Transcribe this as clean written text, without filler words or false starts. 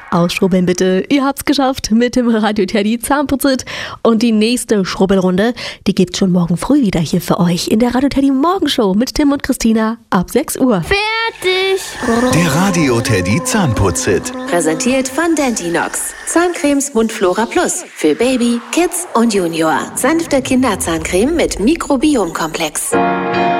Ausschrubbeln bitte. Ihr habt's geschafft mit dem Radio Teddy Zahnputzit. Und die nächste Schrubbelrunde, die gibt's schon morgen früh wieder hier für euch in der Radio Teddy Morgenshow mit Tim und Christina ab 6 Uhr. Fertig! Der Radio Teddy Zahnputzit. Präsentiert von Dentinox. Zahncremes Mundflora Plus für Baby, Kids und Junior. Sanfte Kinderzahncreme mit Mikrobiomkomplex.